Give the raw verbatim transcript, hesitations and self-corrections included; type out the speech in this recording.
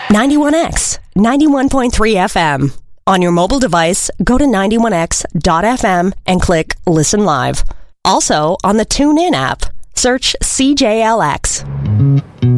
ninety-one X, ninety-one point three F M. On your mobile device, go to ninety-one X dot F M and click Listen Live. Also, on the TuneIn app, search C J L X.